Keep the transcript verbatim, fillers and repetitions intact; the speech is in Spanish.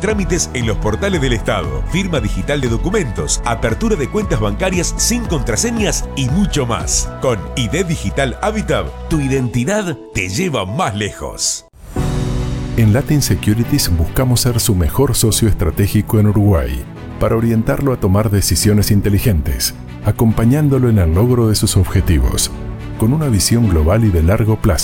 trámites en los portales del Estado, firma digital de documentos, apertura de cuentas bancarias sin contraseñas y mucho más. Con I D Digital Habitat, tu identidad te lleva más lejos. En Latin Securities buscamos ser su mejor socio estratégico en Uruguay para orientarlo a tomar decisiones inteligentes, acompañándolo en el logro de sus objetivos, con una visión global y de largo plazo.